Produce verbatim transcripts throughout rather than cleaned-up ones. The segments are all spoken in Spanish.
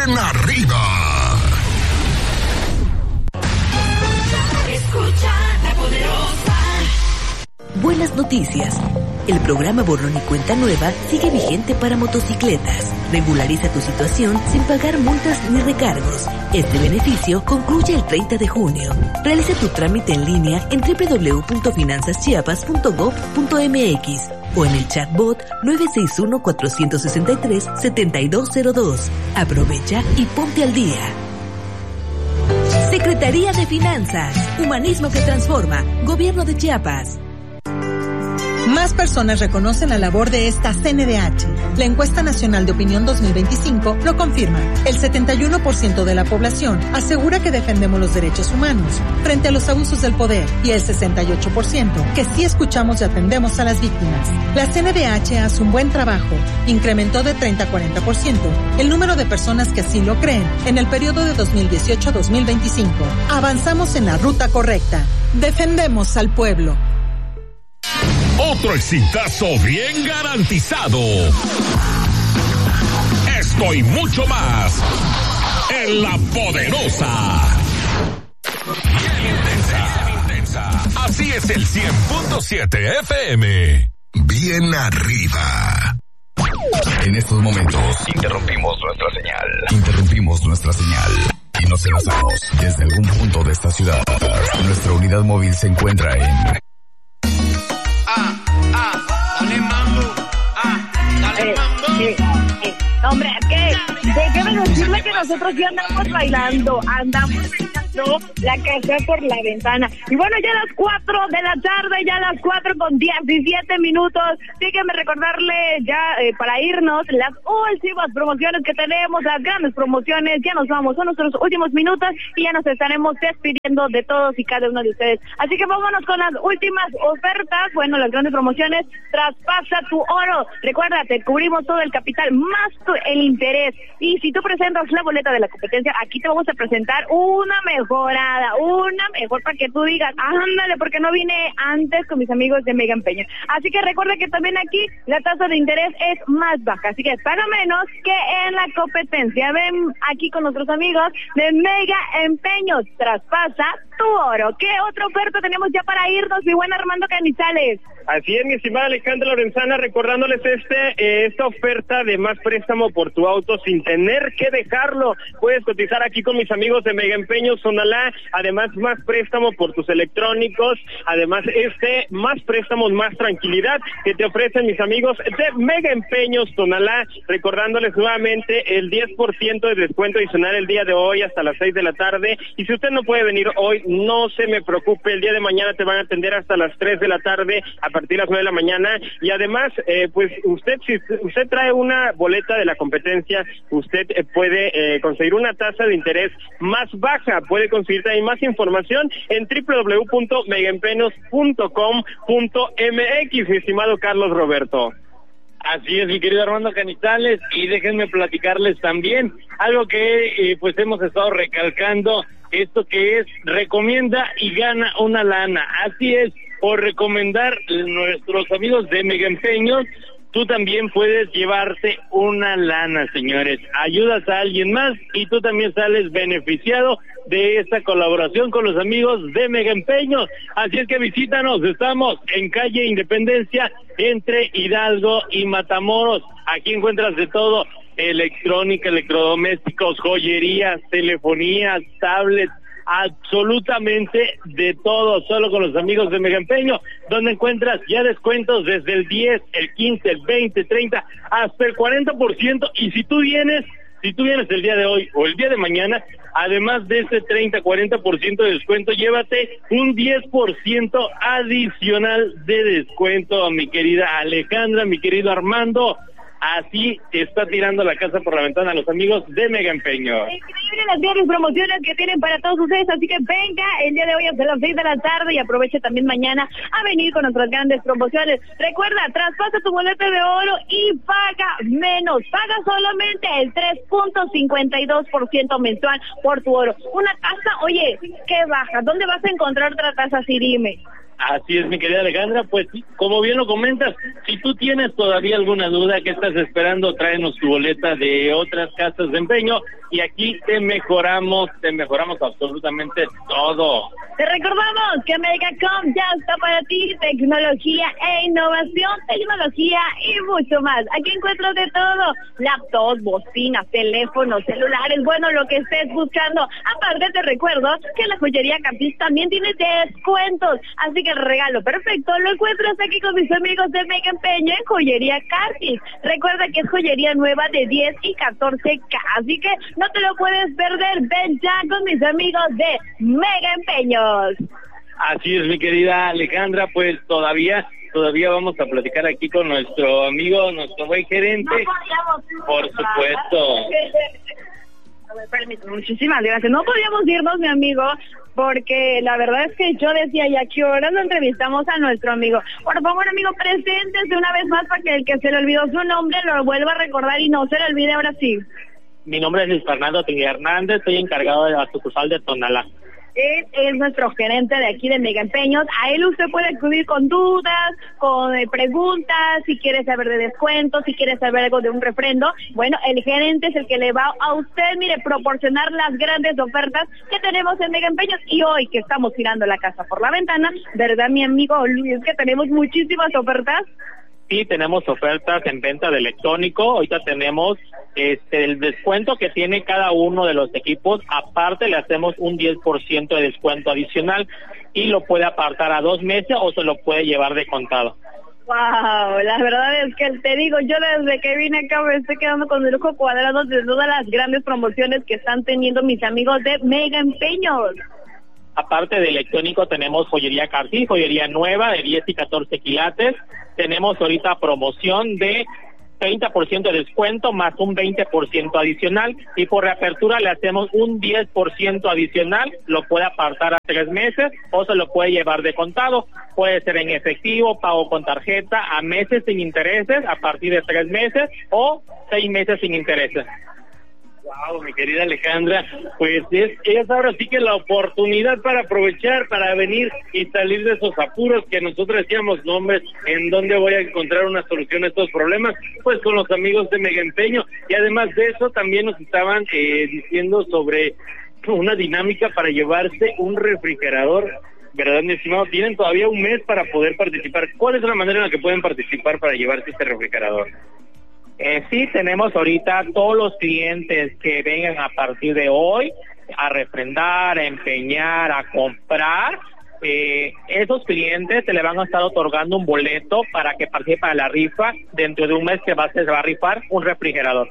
bien arriba. Escucha La Poderosa. Buenas noticias. El programa Borrón y Cuenta Nueva sigue vigente para motocicletas. Regulariza tu situación sin pagar multas ni recargos. Este beneficio concluye el treinta de junio. Realiza tu trámite en línea en doble u doble u doble u punto finanzas chiapas punto gob punto eme equis o en el chatbot nueve seis uno, cuatro seis tres, siete dos cero dos. Aprovecha y ponte al día. Secretaría de Finanzas. Humanismo que transforma. Gobierno de Chiapas. Más personas reconocen la labor de esta C N D H. La encuesta nacional de opinión dos mil veinticinco lo confirma. El setenta y uno por ciento de la población asegura que defendemos los derechos humanos frente a los abusos del poder y el sesenta y ocho por ciento que sí escuchamos y atendemos a las víctimas. La C N D H hace un buen trabajo. Incrementó de treinta a cuarenta por ciento el número de personas que así lo creen en el periodo de dos mil dieciocho a dos mil veinticinco. Avanzamos en la ruta correcta. Defendemos al pueblo. Otro exitazo bien garantizado. Esto y mucho más en La Poderosa. Bien intensa, intensa. Así es el cien punto siete F M. Bien arriba. En estos momentos interrumpimos nuestra señal. Interrumpimos nuestra señal. Y nos enlazamos desde algún punto de esta ciudad. Nuestra unidad móvil se encuentra en... Ah, ah, dale mambo, ah, dale eh, mambo. Eh, eh, hombre, ¿qué? Déjeme decirle que nosotros ya andamos bailando, andamos bailando la casa por la ventana. Y bueno, ya a las cuatro de la tarde, ya a las cuatro con diecisiete minutos, déjeme recordarle ya eh, para irnos las últimas promociones que tenemos, las grandes promociones, ya nos vamos, son nuestros últimos minutos y ya nos estaremos despidiendo de todos y cada uno de ustedes. Así que vámonos con las últimas ofertas, bueno, las grandes promociones, traspasa tu oro. Recuérdate, cubrimos todo el capital, más tu, el interés. Y si tú presentas la boleta de la competencia, aquí te vamos a presentar una mejorada, una mejor para que tú digas, ándale, porque no vine antes con mis amigos de Mega Empeños. Así que recuerda que también aquí la tasa de interés es más baja, así que paga menos que en la competencia. Ven aquí con nuestros amigos de Mega Empeños, traspasa tu oro. ¿Qué otra oferta tenemos ya para irnos, mi buen Armando Canizales? Así es, mi estimada Alejandra Lorenzana, recordándoles este eh, esta oferta de más préstamo por tu auto sin tener que dejarlo. Puedes cotizar aquí con mis amigos de Mega Empeños Tonalá, además más préstamo por tus electrónicos, además este más préstamos, más tranquilidad que te ofrecen mis amigos de Mega Empeños Tonalá, recordándoles nuevamente el diez por ciento de descuento adicional el día de hoy hasta las seis de la tarde, y si usted no puede venir hoy, no se me preocupe, el día de mañana te van a atender hasta las tres de la tarde, a partir de las nueve de la mañana, y además, eh, pues usted, si usted trae una boleta de la competencia, usted eh, puede eh, conseguir una tasa de interés más baja, puede conseguir también más información en doble u doble u doble u punto mega empeños punto com punto eme equis, mi estimado Carlos Roberto. Así es, mi querido Armando Canizales, y déjenme platicarles también algo que eh, pues hemos estado recalcando, esto que es recomienda y gana una lana. Así es, por recomendar nuestros amigos de Mega Empeños, tú también puedes llevarte una lana, señores. Ayudas a alguien más y tú también sales beneficiado de esta colaboración con los amigos de Mega Empeños. Así es que visítanos, estamos en calle Independencia, entre Hidalgo y Matamoros. Aquí encuentras de todo, electrónica, electrodomésticos, joyerías, telefonías, tablets, absolutamente de todo, solo con los amigos de Mega Empeño, donde encuentras ya descuentos desde el diez, el quince, el veinte, treinta, hasta el cuarenta por ciento, y si tú vienes, si tú vienes el día de hoy o el día de mañana, además de ese treinta, cuarenta por ciento de descuento, llévate un diez por ciento adicional de descuento, mi querida Alejandra, mi querido Armando. Así está tirando la casa por la ventana a los amigos de Mega Empeño. Increíble las grandes promociones que tienen para todos ustedes, así que venga el día de hoy hasta las seis de la tarde y aproveche también mañana a venir con nuestras grandes promociones. Recuerda, traspasa tu boleta de oro y paga menos, paga solamente el tres punto cincuenta y dos por ciento mensual por tu oro. Una tasa, oye, qué baja, ¿dónde vas a encontrar otra tasa así? Dime. Así es, mi querida Alejandra, pues como bien lo comentas, si tú tienes todavía alguna duda, ¿qué estás esperando? Tráenos tu boleta de otras casas de empeño y aquí te mejoramos, te mejoramos absolutamente todo. Te recordamos que Megacom ya está para ti, tecnología e innovación, tecnología y mucho más. Aquí encuentras de todo, laptops, bocinas, teléfonos, celulares, bueno, lo que estés buscando. Aparte te recuerdo que la joyería Capriz también tiene descuentos, así que el regalo perfecto lo encuentras aquí con mis amigos de Mega Empeño en Joyería Capriz. Recuerda que es joyería nueva de diez y catorce K, así que no te lo puedes perder. Ven ya con mis amigos de Mega Empeños. Así es, mi querida Alejandra, pues todavía todavía vamos a platicar aquí con nuestro amigo, nuestro buen gerente. No podíamos. Por supuesto. A ver, permítame, muchísimas gracias. No podíamos irnos, mi amigo, porque la verdad es que yo decía, ¿y a qué hora lo entrevistamos a nuestro amigo? Por favor, amigo, preséntese una vez más para que el que se le olvidó su nombre lo vuelva a recordar y no se le olvide ahora sí. Mi nombre es Luis Fernando Tigre Hernández, estoy encargado de la sucursal de Tonalá. Él es nuestro gerente de aquí de Mega Empeños. A él usted puede acudir con dudas, con eh, preguntas, si quiere saber de descuentos, si quiere saber algo de un refrendo. Bueno, el gerente es el que le va a usted, mire, proporcionar las grandes ofertas que tenemos en Mega Empeños. Y hoy que estamos tirando la casa por la ventana, ¿verdad, mi amigo Luis, que tenemos muchísimas ofertas? Sí, tenemos ofertas en venta de electrónico. Ahorita tenemos este el descuento que tiene cada uno de los equipos. Aparte le hacemos un diez por ciento de descuento adicional y lo puede apartar a dos meses o se lo puede llevar de contado. Wow, la verdad es que te digo, yo desde que vine acá me estoy quedando con el ojo cuadrado de todas las grandes promociones que están teniendo mis amigos de Mega Empeños. Aparte de electrónico tenemos joyería Cartier, joyería nueva de diez y catorce quilates. Tenemos ahorita promoción de treinta por ciento de descuento más un veinte por ciento adicional y por reapertura le hacemos un diez por ciento adicional, lo puede apartar a tres meses o se lo puede llevar de contado, puede ser en efectivo, pago con tarjeta, a meses sin intereses, a partir de tres meses o seis meses sin intereses. Wow, mi querida Alejandra, pues es, es ahora sí que la oportunidad para aprovechar, para venir y salir de esos apuros que nosotros decíamos, no hombre, ¿en dónde voy a encontrar una solución a estos problemas? Pues con los amigos de Mega Empeño. Y además de eso también nos estaban eh, diciendo sobre una dinámica para llevarse un refrigerador, ¿verdad, mi estimado? Tienen todavía un mes para poder participar. ¿Cuál es la manera en la que pueden participar para llevarse este refrigerador? Eh, sí, tenemos ahorita todos los clientes que vengan a partir de hoy a refrendar, a empeñar, a comprar. Eh, esos clientes se le van a estar otorgando un boleto para que participe para la rifa dentro de un mes que va, se va a rifar un refrigerador.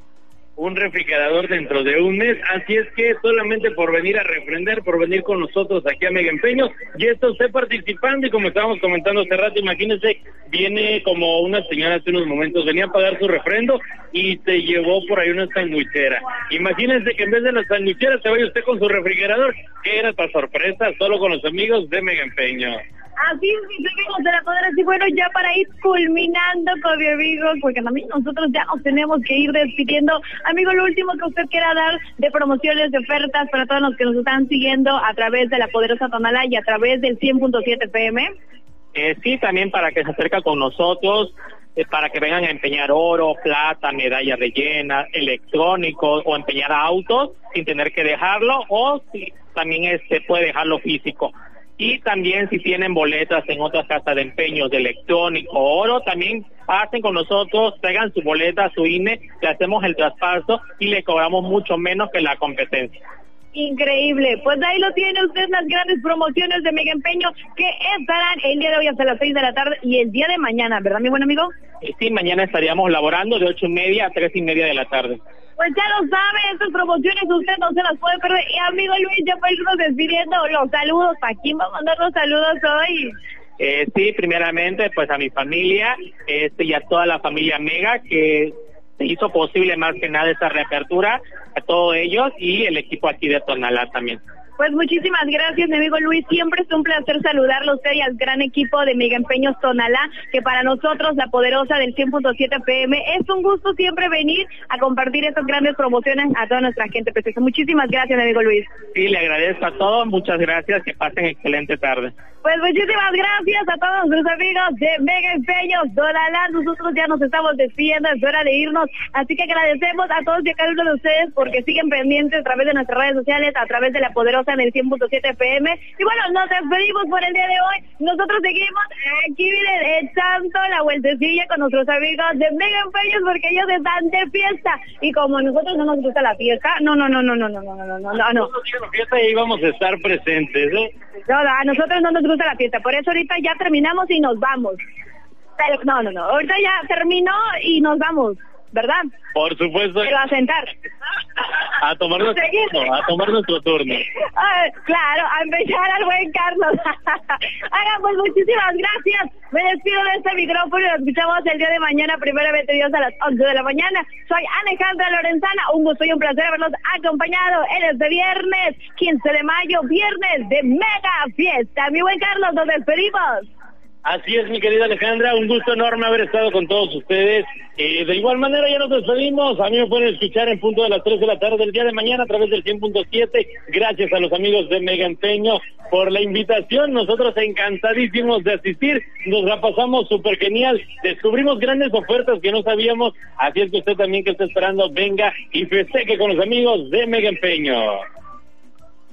Un refrigerador dentro de un mes, así es que solamente por venir a refrendar, por venir con nosotros aquí a Mega Empeños, ya está usted participando y como estábamos comentando hace rato, imagínense, viene como una señora hace unos momentos, venía a pagar su refrendo y se llevó por ahí una sandwichera. Imagínense que en vez de la sandwichera se vaya usted con su refrigerador, que era para sorpresa, solo con los amigos de Mega Empeños. Así es, mis amigos de la poder, así bueno, ya para ir culminando con mi amigo, porque también nosotros ya nos tenemos que ir despidiendo. Amigo, lo último que usted quiera dar de promociones, de ofertas para todos los que nos están siguiendo a través de la poderosa Tonalá y a través del cien punto siete F M. Eh, sí, también para que se acerca con nosotros, eh, para que vengan a empeñar oro, plata, medallas rellenas, electrónicos o empeñar autos sin tener que dejarlo, o si, también este puede dejarlo físico. Y también si tienen boletas en otras casas de empeños de electrónico o oro, también pasen con nosotros, traigan su boleta, su I N E, le hacemos el traspaso y le cobramos mucho menos que la competencia. Increíble, pues ahí lo tiene usted, las grandes promociones de Mega Empeño que estarán el día de hoy hasta las seis de la tarde y el día de mañana, ¿verdad, mi buen amigo? Eh, sí, mañana estaríamos laborando de ocho y media a tres y media de la tarde. Pues ya lo sabe, estas promociones usted no se las puede perder. Y amigo Luis, ya para irnos despidiendo, los saludos, ¿a quién va a mandar los saludos hoy? Eh, sí, primeramente, pues a mi familia, este y a toda la familia Mega, que se hizo posible más que nada esta reapertura, a todos ellos y el equipo aquí de Tonalá también. Pues muchísimas gracias, mi amigo Luis. Siempre es un placer saludarlo a usted y al gran equipo de Mega Empeños Tonalá, que para nosotros, la poderosa del cien punto siete F M, es un gusto siempre venir a compartir estas grandes promociones a toda nuestra gente preciosa. Muchísimas gracias, mi amigo Luis. Sí, le agradezco a todos. Muchas gracias. Que pasen excelente tarde. Pues muchísimas gracias a todos nuestros amigos de Mega Empeños. Dolala, nosotros ya nos estamos despidiendo, es hora de irnos. Así que agradecemos a todos y a cada uno de ustedes porque siguen pendientes a través de nuestras redes sociales, a través de La Poderosa en el cien punto siete F M. Y bueno, nos despedimos por el día de hoy. Nosotros seguimos aquí, miren, echando la vueltecilla con nuestros amigos de Mega Empeños porque ellos están de fiesta. Y como a nosotros no nos gusta la fiesta, no, no, no, no, no, no, no, no, no, no, no. Nosotros sigan la fiesta y ahí vamos a estar presentes, ¿eh? No, no, a nosotros no nos gusta la fiesta, por eso ahorita ya terminamos y nos vamos. Pero no, no, no, ahorita ya terminó y nos vamos, ¿verdad? Por supuesto. Pero a sentar. A tomar nuestro turno, a tomar nuestro turno. Ay, claro, a empezar al buen Carlos. Hagan, pues muchísimas gracias. Me despido de este micrófono y nos escuchamos el día de mañana, primeramente Dios, a las once de la mañana. Soy Alejandra Lorenzana, un gusto y un placer haberlos acompañado en este viernes, quince de mayo, viernes de mega fiesta. Mi buen Carlos, nos despedimos. Así es, mi querida Alejandra, un gusto enorme haber estado con todos ustedes. Eh, de igual manera ya nos despedimos. A mí me pueden escuchar en punto de las tres de la tarde del día de mañana a través del cien punto siete. Gracias a los amigos de Mega Empeño por la invitación. Nosotros encantadísimos de asistir. Nos la pasamos súper genial. Descubrimos grandes ofertas que no sabíamos. Así es que usted también que está esperando, venga y festeje con los amigos de Mega Empeño.